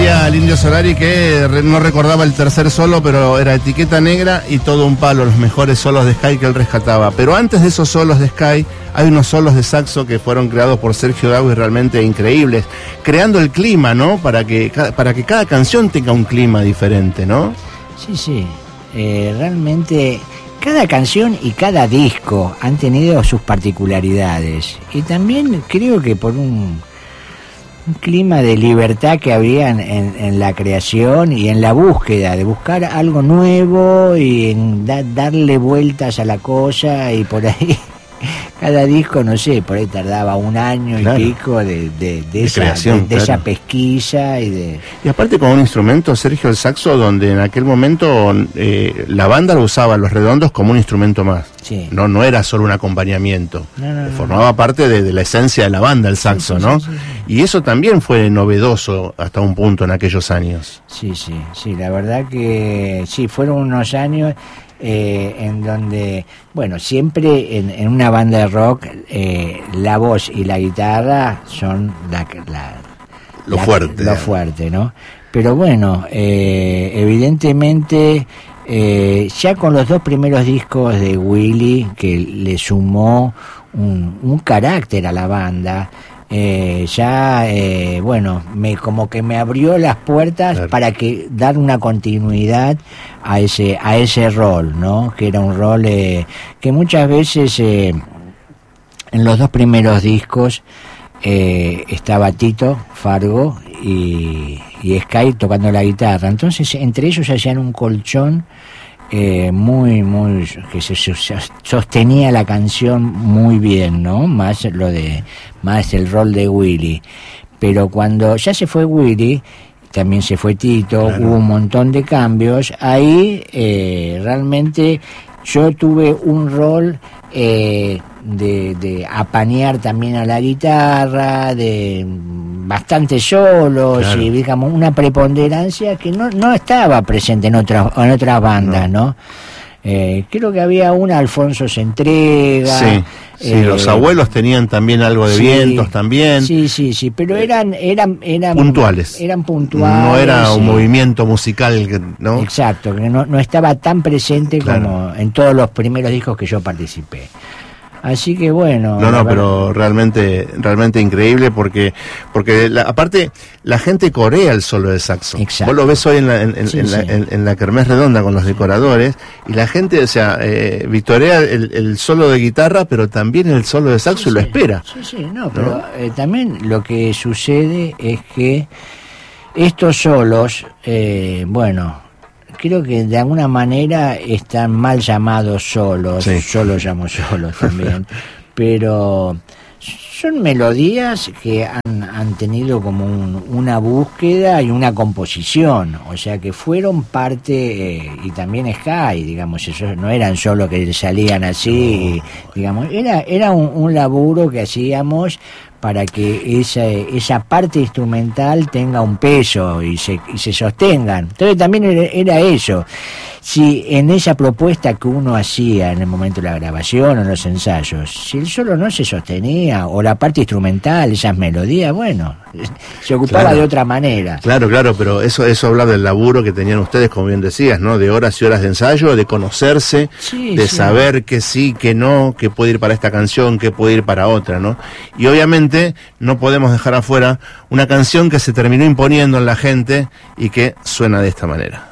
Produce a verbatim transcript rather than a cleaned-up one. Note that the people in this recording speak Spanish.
decía el Indio Solari que no recordaba el tercer solo, pero era Etiqueta Negra y Todo un Palo, los mejores solos de Sky que él rescataba. Pero antes de esos solos de Sky, hay unos solos de saxo que fueron creados por Sergio Dawi realmente increíbles, creando el clima, ¿no? Para que, para que cada canción tenga un clima diferente, ¿no? Sí, sí. Eh, realmente cada canción y cada disco han tenido sus particularidades. Y también creo que por un... un clima de libertad que había en, en, en la creación y en la búsqueda, de buscar algo nuevo y en da, darle vueltas a la cosa, y por ahí cada disco, no sé, por ahí tardaba un año claro. y pico de, de, de, de esa, creación, de, de claro. esa pesquisa y de... Y aparte con un instrumento, Sergio, el saxo, donde en aquel momento eh, la banda lo usaba Los Redondos como un instrumento más. Sí. No, no era solo un acompañamiento, no, no, formaba no. parte de, de la esencia de la banda el saxo, sí, sí, ¿no? Sí, sí, sí. Y eso también fue novedoso hasta un punto en aquellos años. Sí, sí, sí, la verdad que sí, fueron unos años eh, en donde, bueno, siempre en, en una banda de rock eh, la voz y la guitarra son la, la, lo la, fuerte. Lo fuerte, ¿no? Pero bueno, eh, evidentemente... Eh, ya con los dos primeros discos de Willy, que le sumó un, un carácter a la banda, eh, ya eh, bueno, me como que me abrió las puertas claro. para que dar una continuidad a ese a ese rol, ¿no? Que era un rol eh, que muchas veces eh, en los dos primeros discos eh, estaba Tito Fargo y y Sky tocando la guitarra, entonces entre ellos hacían un colchón eh, muy, muy, que se sostenía la canción muy bien, ¿no? Más lo de, más el rol de Willy. Pero cuando ya se fue Willy, también se fue Tito, claro. hubo un montón de cambios, ahí eh, realmente yo tuve un rol eh, de, de apañar también a la guitarra, de bastantes solos claro. y digamos una preponderancia que no no estaba presente en otras en otras bandas, ¿no? ¿no? Eh, creo que había una Alfonso se entrega. Sí, sí eh, los abuelos tenían también algo de sí, vientos también. Sí, sí, sí, pero eran eran eran puntuales. Eran puntuales. No era un sí. movimiento musical, ¿no? Exacto, que no no estaba tan presente claro. como en todos los primeros discos que yo participé. Así que bueno. No, no, pero realmente, realmente increíble porque, porque la, aparte la gente corea el solo de saxo. Exacto. Vos lo ves hoy en la, en, sí, en, sí. la, en, en la Kermés Redonda con los decoradores y la gente, o sea, eh, victorea el, el solo de guitarra, pero también el solo de saxo sí, y lo sí. espera. Sí, sí, no, pero ¿no? Eh, también lo que sucede es que estos solos, eh, bueno, creo que de alguna manera están mal llamados solos, sí. yo los llamo solos también, pero son melodías que han, han tenido como un, una búsqueda y una composición, o sea que fueron parte, eh, y también Sky, digamos, esos no eran solo que salían así, no. digamos, era, era un, un laburo que hacíamos para que esa esa parte instrumental tenga un peso y se y se sostengan. Entonces también era, era eso. Si en esa propuesta que uno hacía en el momento de la grabación o en los ensayos, si el solo no se sostenía, o la parte instrumental, esas melodías, bueno, se ocupaba claro. de otra manera. Claro, claro, pero eso eso habla del laburo que tenían ustedes, como bien decías, ¿no? De horas y horas de ensayo, de conocerse, sí, de sí. saber que sí, que no, que puede ir para esta canción, que puede ir para otra, ¿no? Y obviamente no podemos dejar afuera una canción que se terminó imponiendo en la gente y que suena de esta manera.